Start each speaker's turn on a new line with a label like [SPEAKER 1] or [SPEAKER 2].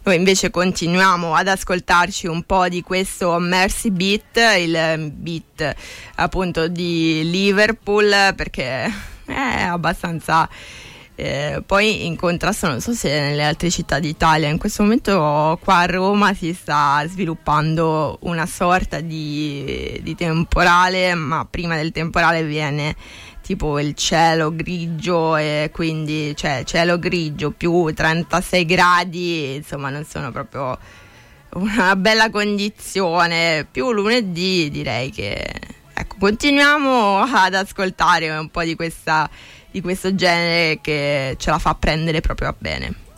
[SPEAKER 1] Noi invece continuiamo ad ascoltarci un po' di questo Mercy Beat, il beat appunto di Liverpool, perché è abbastanza poi in contrasto, non so se nelle altre città d'Italia. In questo momento qua a Roma si sta sviluppando una sorta di temporale, ma prima del temporale viene tipo il cielo grigio, e quindi cioè cielo grigio più 36 gradi, insomma non sono proprio una bella condizione. Più lunedì direi che, ecco, continuiamo ad ascoltare un po' di questo genere che ce la fa prendere proprio a bene.